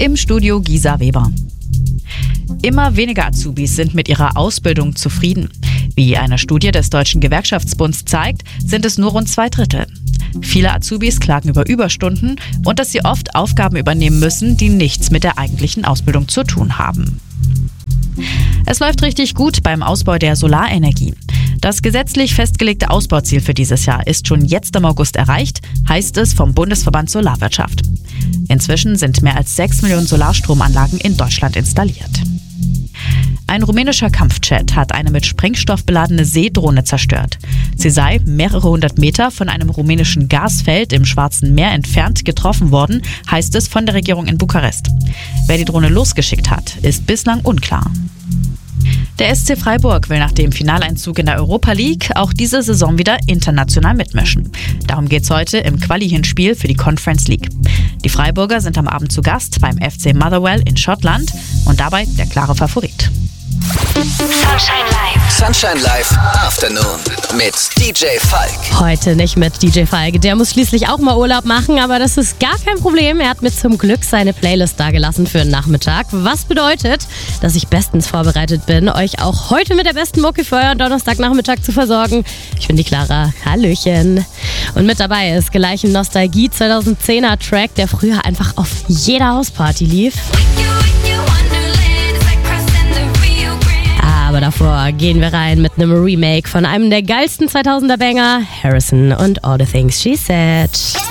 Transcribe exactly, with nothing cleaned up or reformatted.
Im Studio Gisa Weber. Immer weniger Azubis sind mit ihrer Ausbildung zufrieden. Wie eine Studie des Deutschen Gewerkschaftsbunds zeigt, sind es nur rund zwei Drittel. Viele Azubis klagen über Überstunden und dass sie oft Aufgaben übernehmen müssen, die nichts mit der eigentlichen Ausbildung zu tun haben. Es läuft richtig gut beim Ausbau der Solarenergie. Das gesetzlich festgelegte Ausbauziel für dieses Jahr ist schon jetzt im August erreicht, heißt es vom Bundesverband Solarwirtschaft. Inzwischen sind mehr als sechs Millionen Solarstromanlagen in Deutschland installiert. Ein rumänischer Kampfjet hat eine mit Sprengstoff beladene Seedrohne zerstört. Sie sei mehrere hundert Meter von einem rumänischen Gasfeld im Schwarzen Meer entfernt getroffen worden, heißt es von der Regierung in Bukarest. Wer die Drohne losgeschickt hat, ist bislang unklar. Der S C Freiburg will nach dem Finaleinzug in der Europa League auch diese Saison wieder international mitmischen. Darum geht's heute im Quali-Hinspiel für die Conference League. Die Freiburger sind am Abend zu Gast beim F C Motherwell in Schottland und dabei der klare Favorit. Sunshine Live. Sunshine Live Afternoon mit D J Falk. Heute nicht mit D J Falk. Der muss schließlich auch mal Urlaub machen, aber das ist gar kein Problem. Er hat mir zum Glück seine Playlist dagelassen für den Nachmittag. Was bedeutet, dass ich bestens vorbereitet bin, euch auch heute mit der besten Mucke für euren Donnerstagnachmittag zu versorgen. Ich bin die Clara. Hallöchen. Und mit dabei ist gleich ein Nostalgie zweitausendzehner Track, der früher einfach auf jeder Hausparty lief. Aber davor gehen wir rein mit einem Remake von einem der geilsten zweitausender Banger, Harrison und All the Things She Said.